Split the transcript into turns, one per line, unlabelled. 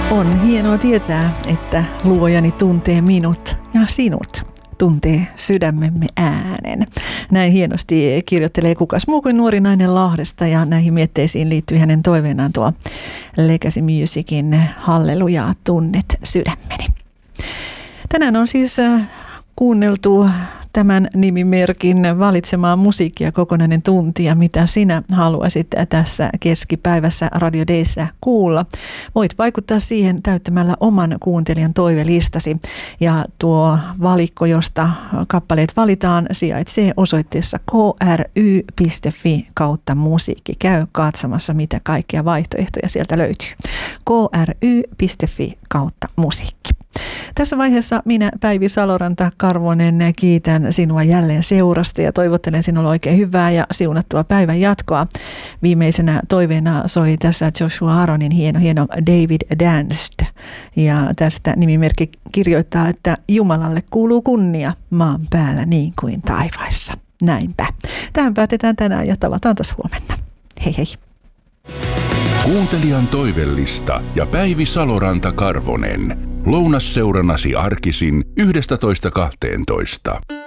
On hienoa tietää, että luojani tuntee minut ja sinut tuntee sydämemme äänen. Näin hienosti kirjoittelee kukas muu kuin nuori nainen Lahdesta, ja näihin mietteisiin liittyy hänen toiveenaan tuo Legacy Musicin Hallelujaa, tunnet sydämeni. Tänään on siis kuunneltu tämän nimimerkin valitsemaa musiikkia kokonainen tunti, ja mitä sinä haluaisit tässä keskipäivässä Radio Dayssä kuulla. Voit vaikuttaa siihen täyttämällä oman kuuntelijan toivelistasi, ja tuo valikko, josta kappaleet valitaan, sijaitsee osoitteessa kry.fi/musiikki. Käy katsomassa, mitä kaikkia vaihtoehtoja sieltä löytyy. kry.fi/musiikki. Tässä vaiheessa minä, Päivi Saloranta-Karvonen, kiitän sinua jälleen seurasta ja toivottelen sinulle oikein hyvää ja siunattua päivän jatkoa. Viimeisenä toiveena soi tässä Joshua Aaronin hieno David Danced, ja tästä nimimerkki kirjoittaa, että Jumalalle kuuluu kunnia maan päällä niin kuin taivaissa. Näinpä. Tähän päätetään tänään ja tavataan taas huomenna. Hei hei.
Kuuntelijan toivellista ja Päivi Saloranta-Karvonen. Lounasseurannasi arkisin 11.12.